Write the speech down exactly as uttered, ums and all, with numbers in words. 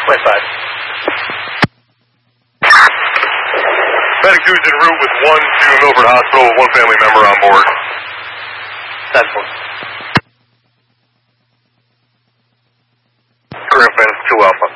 twenty-five. Medic two's en route with one to Milford Hospital with one family member on board. ten four. Griffin, two Alpha.